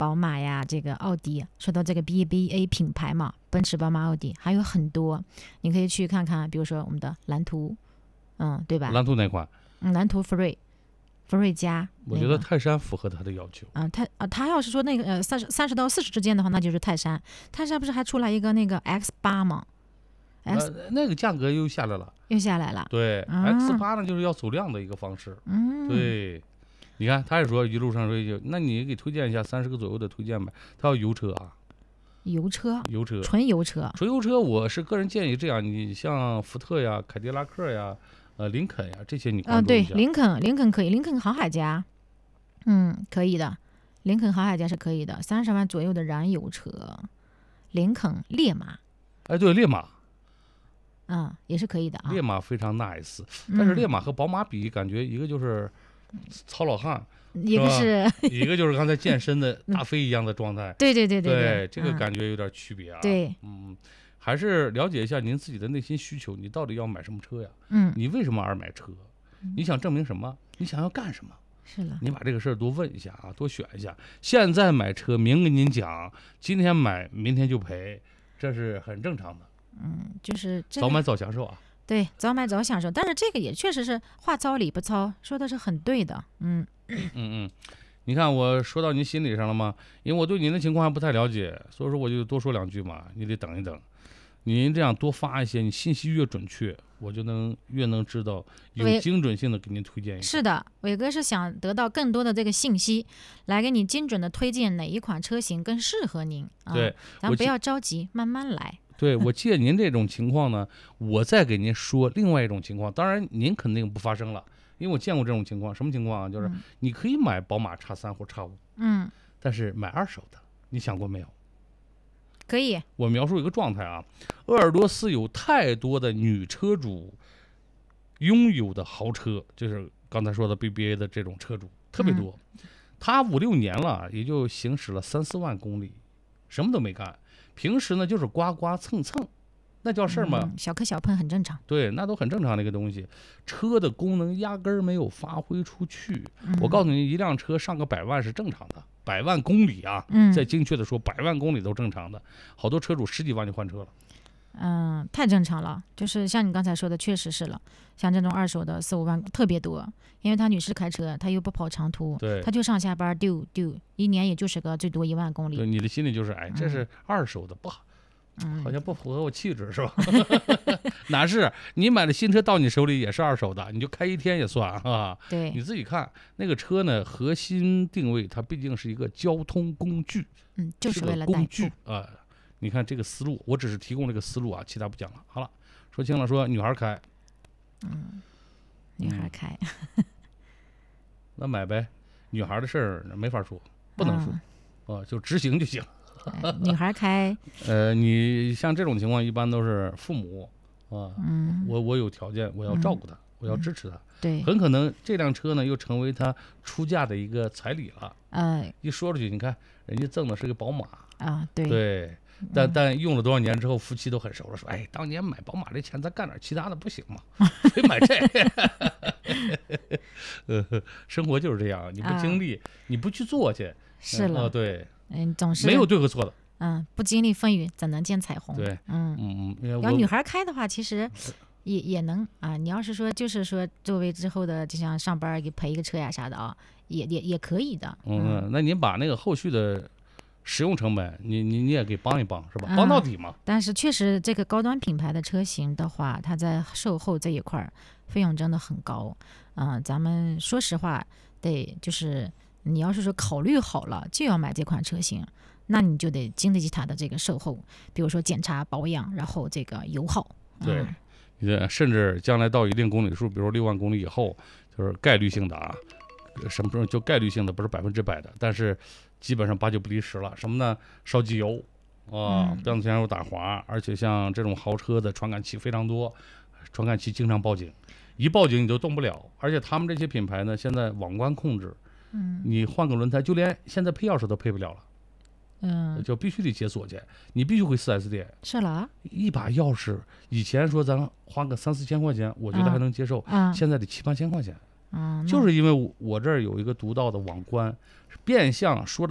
宝马呀，这个奥迪。说到这个 BBA 品牌嘛，奔驰、宝马、奥迪还有很多，你可以去看看，比如说我们的蓝图，对吧？ 蓝图哪款？ 蓝图福瑞加， 我觉得泰山符合他的要求。 他要是说那个30到40之间的话，那就是泰山。泰山不是还出来一个那个 X8 吗？ 那个价格又下来了，对，X8 呢就是要走量的一个方式。对，你看他也说一路上说，那你给推荐一下30个左右的推荐呗。他要油车啊， 油车， 纯油车， 我是个人建议这样，你像福特呀、凯迪拉克呀、林肯呀这些你关注一下。 对，林肯可以，林肯航海家，可以的，林肯航海家是可以的，30万左右的燃油车，林肯烈马， 对，烈马。 也是可以的啊。 烈马非常 nice，但是烈马和宝马比，感觉一个就是糙老汉， 一个是一个就是刚才健身的大飞一样的状态。 对， 这个感觉有点区别啊。 对， 还是了解一下您自己的内心需求，你到底要买什么车呀？你为什么而买车？你想证明什么？你想要干什么？ 是了， 你把这个事儿多问一下啊，多选一下。现在买车，明跟您讲，今天买，明天就赔，这是很正常的。 就是早买早享受啊。 对，早买早享受，但是这个也确实是话糙理不糙，说的是很对的。 你看我说到您心理上了吗？因为我对您的情况还不太了解，所以说我就多说2句嘛，你得等一等。您这样多发一些，你信息越准确，我就越能知道，有精准性的给您推荐一下。 是的，伟哥是想得到更多的这个信息，来给你精准的推荐哪一款车型更适合您。 对， 咱不要着急，慢慢来。 对，我借您这种情况呢，我再给您说另外一种情况。当然您肯定不发生了，因为我见过这种情况。什么情况啊？就是你可以买宝马X3或X5，但是买2手的，你想过没有？ 可以。我描述一个状态啊，鄂尔多斯有太多的女车主拥有的豪车，就是刚才说的 BBA 的这种车主特别多。他5、6年了，也就行驶了3、4万公里，什么都没干。平时呢就是刮刮蹭蹭，那叫事儿吗？ 小磕小碰很正常。 对，那都很正常的一个东西。车的功能压根儿没有发挥出去。我告诉你，一辆车上个100万是正常的，100万公里啊，再精确的说，100万公里都正常的。好多车主10几万就换车了。 太正常了。就是像你刚才说的，确实是了。像这种2手的4、5万特别多，因为他女士开车，他又不跑长途，他就上下班丢，一年也就是个最多1万公里。 对，你的心里就是这是2手的不好。好像不符合我气质是吧？哪是？你买的新车到你手里也是2手的，你就开1天也算啊。 对， 你自己看那个车呢，核心定位它毕竟是一个交通工具， 就是为了工具啊。你看这个思路，我只是提供这个思路啊，其他不讲了。好了，说清了，说女孩开， 女孩开， 那买呗。女孩的事儿没法说，不能说，就执行就行。 女孩开， 你像这种情况，一般都是父母我有条件，我要照顾他，我要支持他。 对， 很可能这辆车呢，又成为他出嫁的一个彩礼了。一说出去，你看人家赠的是个宝马啊， 对。但用了多少年之后，夫妻都很熟了，说当年买宝马这钱咱干点其他的不行吗？非买这生活就是这样，你不经历，你不去做去， 是了， 对， 总是没有对和错的。 不经历风雨怎能见彩虹？ 对， 要女孩开的话，其实也能啊。你要是说就是说作为之后的，就像上班给赔一个车呀啥的啊，也可以的。 那您把那个后续的使用成本，你也给帮一帮是吧？帮到底嘛。 但是确实，这个高端品牌的车型的话，它在售后这一块费用真的很高。咱们说实话，就是你要是说考虑好了就要买这款车型，那你就得经得起它的这个售后，比如说检查保养，然后这个油耗。 对，甚至将来到一定公里数，比如6万公里以后，就是概率性的啊。什么时候就概率性的，不是100%的，但是基本上8、9不离10了。什么呢？烧机油变速箱有打滑，而且像这种豪车的传感器非常多，传感器经常报警，一报警你就动不了。而且他们这些品牌呢，现在网关控制，你换个轮胎，就连现在配钥匙都配不了了。就必须得解锁去，你必须回4S店。 是了， 一把钥匙，以前说咱花个3、4千块钱，我觉得还能接受，现在得7、8千块钱。就是因为我这儿有一个独到的网关，变相说的。